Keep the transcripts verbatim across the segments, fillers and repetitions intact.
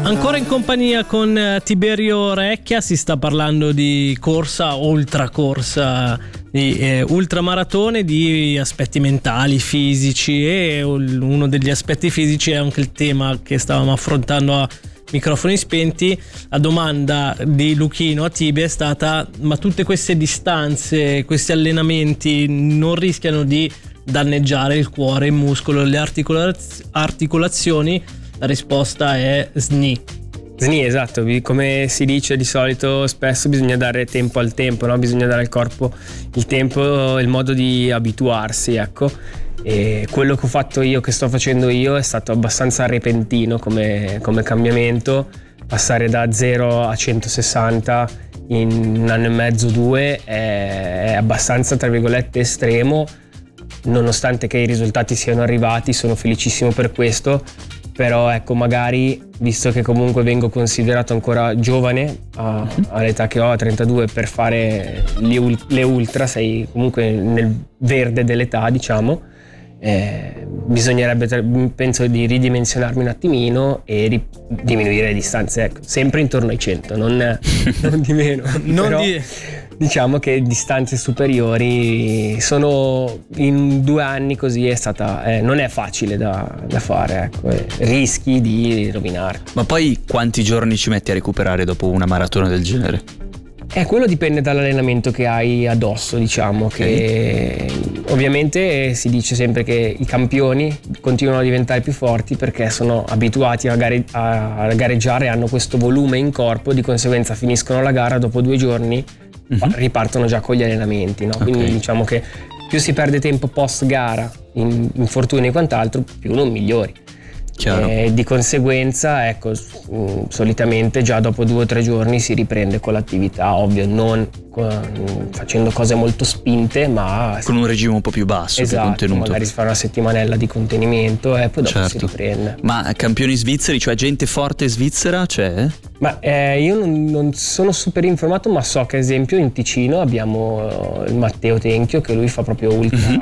Ancora in compagnia con Tiberio Recchia, si sta parlando di corsa, ultracorsa, di eh, ultramaratone, di aspetti mentali, fisici, e uno degli aspetti fisici è anche il tema che stavamo affrontando a microfoni spenti. La domanda di Luchino a Tibe è stata: ma tutte queste distanze, questi allenamenti non rischiano di danneggiare il cuore, il muscolo, le articolaz- articolazioni? La risposta è S N I. S N I, esatto. Come si dice di solito, spesso bisogna dare tempo al tempo, no? Bisogna dare al corpo il tempo, il modo di abituarsi, ecco. E quello che ho fatto io, che sto facendo io, è stato abbastanza repentino come, come cambiamento. Passare da zero a centosessanta in un anno e mezzo, due, è, è abbastanza, tra virgolette, estremo, nonostante che i risultati siano arrivati. Sono felicissimo per questo. Però ecco, magari, visto che comunque vengo considerato ancora giovane a, all'età che ho, a trentadue, per fare le, le ultra, sei comunque nel verde dell'età, diciamo, eh, bisognerebbe, penso, di ridimensionarmi un attimino e ri- diminuire le distanze, ecco, sempre intorno ai cento, non, non di meno. Non però, di... diciamo che distanze superiori sono, in due anni così, è stata eh, non è facile da, da fare, ecco, eh, rischi di rovinare. Ma poi quanti giorni ci metti a recuperare dopo una maratona del genere? Eh, quello dipende dall'allenamento che hai addosso, diciamo. Okay. Che ovviamente si dice sempre che i campioni continuano a diventare più forti perché sono abituati a, gare- a gareggiare, hanno questo volume in corpo, di conseguenza finiscono la gara, dopo due giorni mm-hmm. ripartono già con gli allenamenti, no? Quindi okay. diciamo che più si perde tempo post gara, in infortuni e quant'altro, più non migliori. E di conseguenza, ecco, solitamente già dopo due o tre giorni si riprende con l'attività, ovvio, non con, facendo cose molto spinte, ma con un regime un po' più basso, esatto, più contenuto. Magari si fa una settimanella di contenimento e poi dopo certo. si riprende. Ma campioni svizzeri, cioè gente forte svizzera c'è? Ma eh, io non, non sono super informato, ma so che, ad esempio, in Ticino abbiamo il Matteo Tenchio, che lui fa proprio ultra, mm-hmm.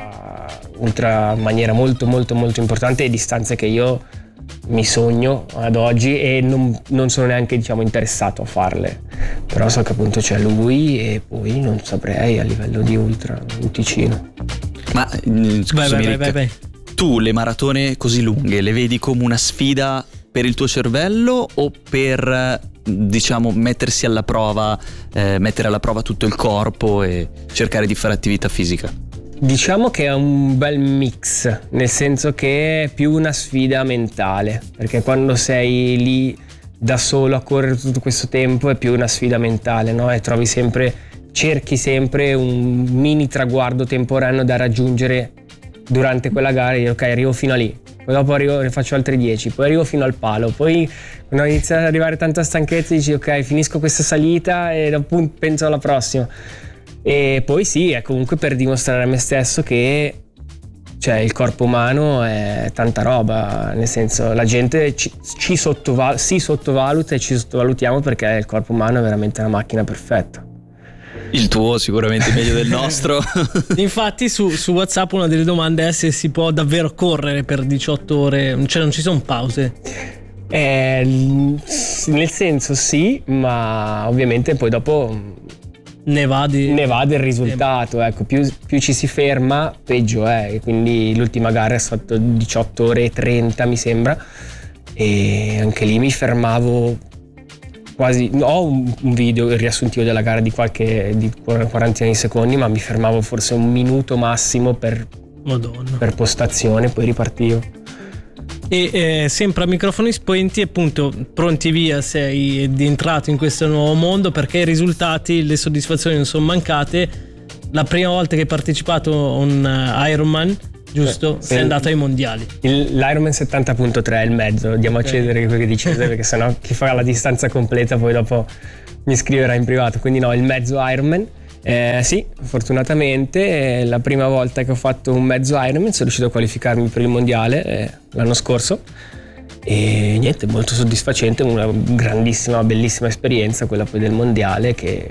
ultra in maniera molto molto molto importante, e distanze che io mi sogno ad oggi e non, non sono neanche, diciamo, interessato a farle, però so che appunto c'è lui, e poi non saprei a livello di ultra in Ticino. Ma scusami, vai, vai, vai, vai. Tu le maratone così lunghe le vedi come una sfida per il tuo cervello o per, diciamo, mettersi alla prova, eh, mettere alla prova tutto il corpo e cercare di fare attività fisica? Diciamo che è un bel mix, nel senso che è più una sfida mentale, perché quando sei lì da solo a correre tutto questo tempo è più una sfida mentale, no? E trovi sempre, cerchi sempre un mini traguardo temporaneo da raggiungere durante quella gara, e ok, arrivo fino a lì, poi dopo arrivo, ne faccio altri dieci, poi arrivo fino al palo, poi quando inizia ad arrivare tanta stanchezza dici ok, finisco questa salita e dopo penso alla prossima. E poi sì, è comunque per dimostrare a me stesso che, cioè, il corpo umano è tanta roba, nel senso, la gente ci, ci sottovaluta, si sottovaluta e ci sottovalutiamo, perché il corpo umano è veramente una macchina perfetta. Il tuo sicuramente meglio del nostro. Infatti su, su WhatsApp una delle domande è se si può davvero correre per diciotto ore, cioè non ci sono pause. Eh, nel senso sì, ma ovviamente poi dopo ne va, di... ne va del risultato, ecco, più, più ci si ferma peggio è, quindi l'ultima gara è stata diciotto ore e trenta mi sembra, e anche lì mi fermavo quasi, ho un, un video, il riassuntivo della gara di qualche di quarantina di secondi, ma mi fermavo forse un minuto massimo per, Madonna. per postazione, poi ripartivo. E eh, sempre a microfoni spenti, appunto, pronti via, sei entrato in questo nuovo mondo, perché i risultati, le soddisfazioni non sono mancate. La prima volta che hai partecipato a un Ironman, giusto? Eh, sei il, andato ai mondiali. Il, L'Ironman settanta punto tre è il mezzo, diamo okay. a Cesare quello che dice Cesare, perché sennò chi fa la distanza completa poi dopo mi scriverà in privato, quindi no, il mezzo Ironman. Eh, sì, fortunatamente eh, la prima volta che ho fatto un mezzo Ironman sono riuscito a qualificarmi per il mondiale eh, l'anno scorso, e niente, molto soddisfacente, una grandissima, bellissima esperienza quella poi del mondiale, che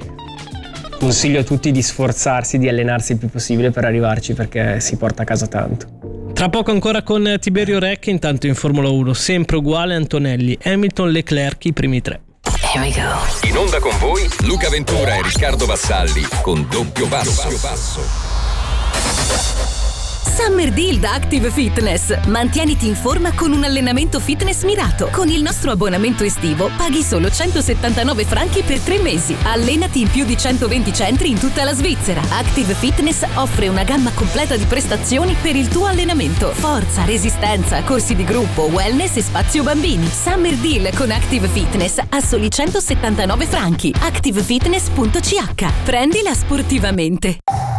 consiglio a tutti di sforzarsi, di allenarsi il più possibile per arrivarci, perché si porta a casa tanto. Tra poco ancora con Tiberio Recchia, intanto in Formula uno sempre uguale Antonelli, Hamilton, Leclerc i primi tre. Here we go. In onda con voi Luca Ventura e Riccardo Vassalli con Doppio Passo. Doppio passo. Summer Deal da Active Fitness. Mantieniti in forma con un allenamento fitness mirato. Con il nostro abbonamento estivo paghi solo centosettantanove franchi per tre mesi. Allenati in più di centoventi centri in tutta la Svizzera. Active Fitness offre una gamma completa di prestazioni per il tuo allenamento. Forza, resistenza, corsi di gruppo, wellness e spazio bambini. Summer Deal con Active Fitness a soli centosettantanove franchi. active fitness punto c h. Prendila sportivamente.